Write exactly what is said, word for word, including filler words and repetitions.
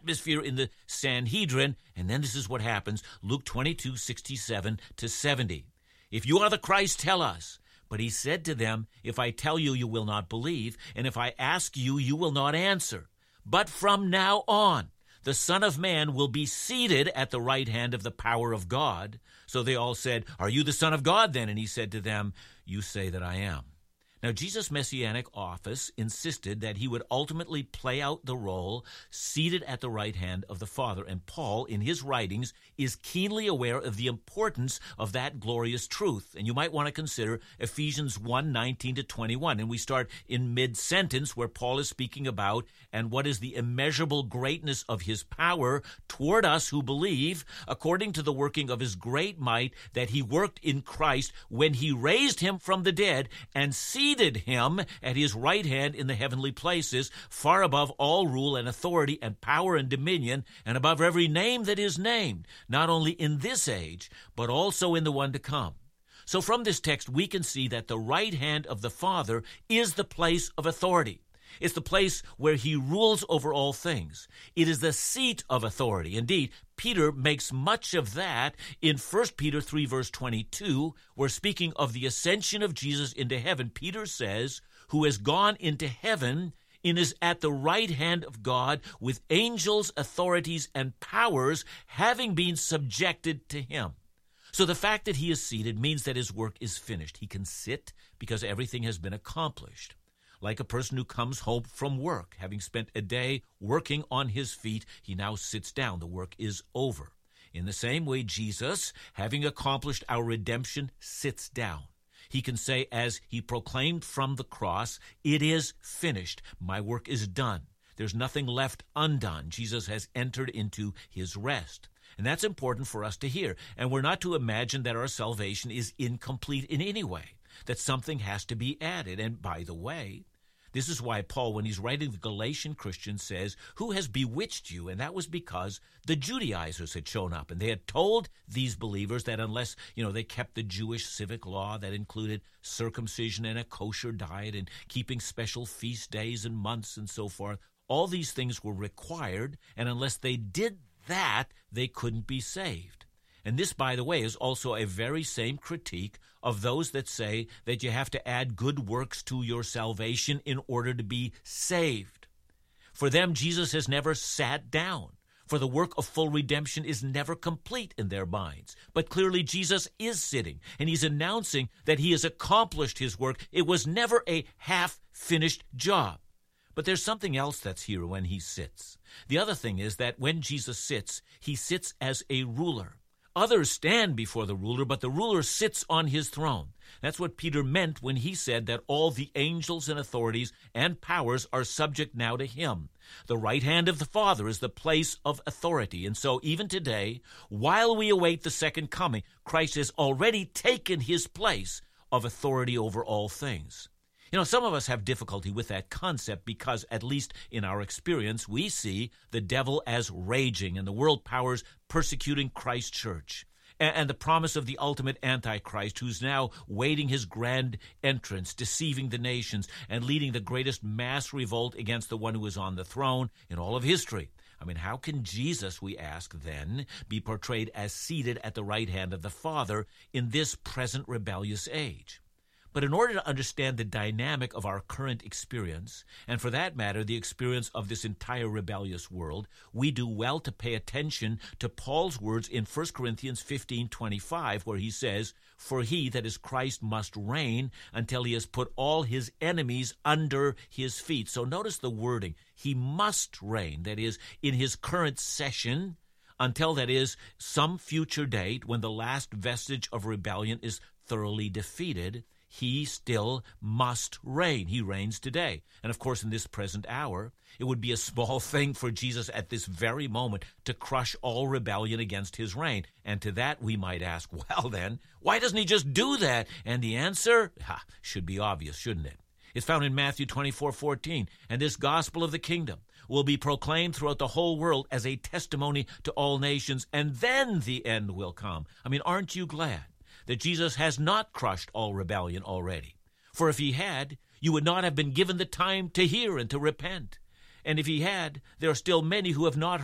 atmosphere in the Sanhedrin. And then this is what happens, Luke twenty-two, sixty-seven to seventy. If you are the Christ, tell us. But he said to them, if I tell you, you will not believe, and if I ask you, you will not answer. But from now on, the Son of Man will be seated at the right hand of the power of God. So they all said, are you the Son of God then? And he said to them, you say that I am. Now, Jesus' messianic office insisted that he would ultimately play out the role seated at the right hand of the Father. And Paul, in his writings, is keenly aware of the importance of that glorious truth. And you might want to consider Ephesians one, nineteen to twenty-one. And we start in mid-sentence where Paul is speaking about, and what is the immeasurable greatness of his power toward us who believe, according to the working of his great might that he worked in Christ when he raised him from the dead and seated him at his right hand in the heavenly places, far above all rule and authority and power and dominion, and above every name that is named, not only in this age, but also in the one to come. So from this text, we can see that the right hand of the Father is the place of authority. It's the place where he rules over all things. It is the seat of authority. Indeed, Peter makes much of that in First Peter three, verse twenty-two, where speaking of the ascension of Jesus into heaven, Peter says, who has gone into heaven and is at the right hand of God with angels, authorities, and powers having been subjected to him. So the fact that he is seated means that his work is finished. He can sit because everything has been accomplished. Like a person who comes home from work, having spent a day working on his feet, he now sits down. The work is over. In the same way, Jesus, having accomplished our redemption, sits down. He can say, as he proclaimed from the cross, it is finished. My work is done. There's nothing left undone. Jesus has entered into his rest. And that's important for us to hear. And we're not to imagine that our salvation is incomplete in any way, that something has to be added. And by the way, this is why Paul, when he's writing the Galatian Christians, says, who has bewitched you? And that was because the Judaizers had shown up, and they had told these believers that unless, you know, they kept the Jewish civic law that included circumcision and a kosher diet and keeping special feast days and months and so forth, all these things were required, and unless they did that, they couldn't be saved. And this, by the way, is also a very same critique of those that say that you have to add good works to your salvation in order to be saved. For them, Jesus has never sat down, for the work of full redemption is never complete in their minds. But clearly Jesus is sitting, and he's announcing that he has accomplished his work. It was never a half-finished job. But there's something else that's here when he sits. The other thing is that when Jesus sits, he sits as a ruler. Others stand before the ruler, but the ruler sits on his throne. That's what Peter meant when he said that all the angels and authorities and powers are subject now to him. The right hand of the Father is the place of authority. And so even today, while we await the second coming, Christ has already taken his place of authority over all things. You know, some of us have difficulty with that concept because, at least in our experience, we see the devil as raging and the world powers persecuting Christ's church. And the promise of the ultimate Antichrist, who's now waiting his grand entrance, deceiving the nations and leading the greatest mass revolt against the one who is on the throne in all of history. I mean, how can Jesus, we ask then, be portrayed as seated at the right hand of the Father in this present rebellious age? But in order to understand the dynamic of our current experience, and for that matter, the experience of this entire rebellious world, we do well to pay attention to Paul's words in First Corinthians fifteen twenty-five, where he says, for he, that is Christ, must reign until he has put all his enemies under his feet. So notice the wording. He must reign, that is, in his current session, until, that is, some future date when the last vestige of rebellion is thoroughly defeated. He still must reign. He reigns today. And of course, in this present hour, it would be a small thing for Jesus at this very moment to crush all rebellion against his reign. And to that we might ask, well then, why doesn't he just do that? And the answer ha, should be obvious, shouldn't it? It's found in Matthew twenty-four fourteen. And this gospel of the kingdom will be proclaimed throughout the whole world as a testimony to all nations, and then the end will come. I mean, aren't you glad that Jesus has not crushed all rebellion already? For if he had, you would not have been given the time to hear and to repent. And if he had, there are still many who have not